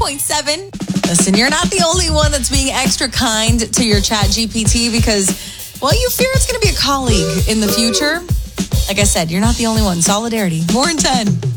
101.7. Listen, you're not the only one that's being extra kind to your Chat GPT because, well, you fear it's going to be a colleague in the future. Like I said, you're not the only one. Solidarity. More in 10.